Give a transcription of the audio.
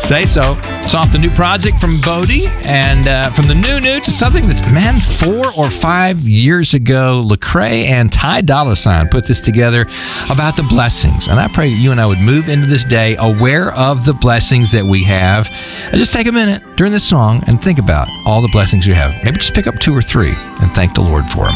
Say so. It's off the new project from Bodie, and from the new to something that's, 4 or 5 years ago, Lecrae and Ty Dolla $ign put this together about the blessings. And I pray that you and I would move into this day aware of the blessings that we have. And just take a minute during this song and think about all the blessings you have. Maybe just pick up 2 or 3 and thank the Lord for them.